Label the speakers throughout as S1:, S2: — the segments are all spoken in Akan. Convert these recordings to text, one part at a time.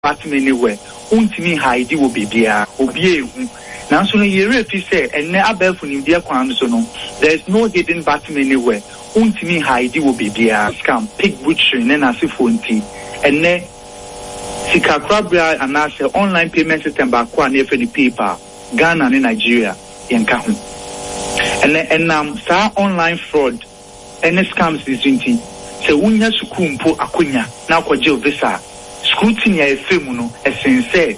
S1: bathroom anywhere. Untimi hide will be there, obey. Now, so you repeat say, and never for India Kwansono, there is no hidden bathroom anywhere. Untimi hide will be there. Scam, pig butchery, and asifonti, and ne Sika Crabra and answer online payment system back one for the paper, Ghana and Nigeria, Yankahu. And sa online fraud, and scams is inti. Se unya sukumpo akunya, na kwa jail visa. Scrutiny a femuno, a sense,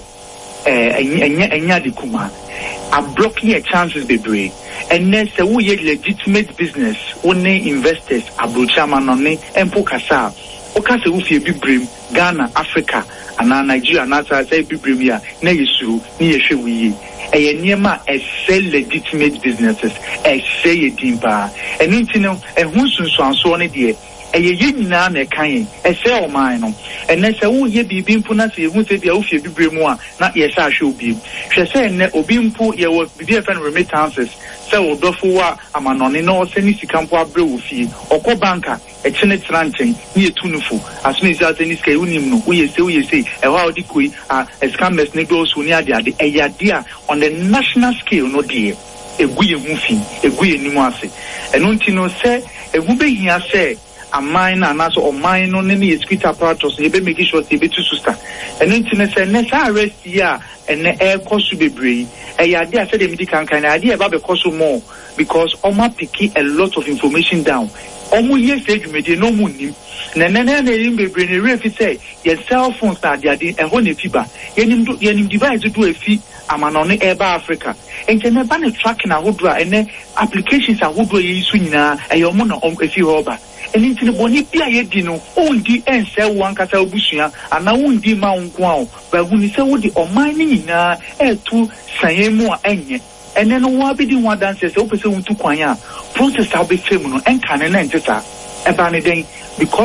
S1: enya di kuma. A blocking a chances be brave. And then se we legitimate business, only investors, a brochaman on ne, and pokasa. Okase ufi bi brim, Ghana, Africa, and Nigeria, and that's say bi brim ya, ne yisu, ni yeshe wiyi. A niema a sell legitimate businesses, a say a dimpa. And intino, and who's so on dear. A yin na ne kind, a sell mine, and let's say, oh, ye be being punati, who say the Ophia be brimoa, not yes, I should be. She said, Obimpo, ye will be different remittances, so Dofua, Amanonino, Senisi Campo Brewi, or Cobanca, a Chenet ranching, near Tunufu, as soon as Tenis Kaunimno, we say, a wild decree, a scammers negros who near the idea on the national scale, no dear, a guy moving, a guy nimasi, and Untino say, a woman here say, a mine and also or mine on any script apparatus, you be making sure to be too sister. And internet said, let's arrest here and the air cost to be brave. A idea said the medical kind idea about the cost more because Oma picking a lot of information down. Almost yesterday, you made no money. Nana, be brain a real say, your cell phones are there, a whole fiber. Yenim device to do a fee, a man on the air by Africa. And can never tracking a woodra and then applications are woodra swingina, a your mono on a few over. And into the Bonipia Yedino, only and sell one Casal Bushia, and now won't be Mount Guao, but when you say what the Omani na air to Sayemo Anye, and then Wabi one dances opposite to Quanya, process will be feminine and canon and tessa, a banning because.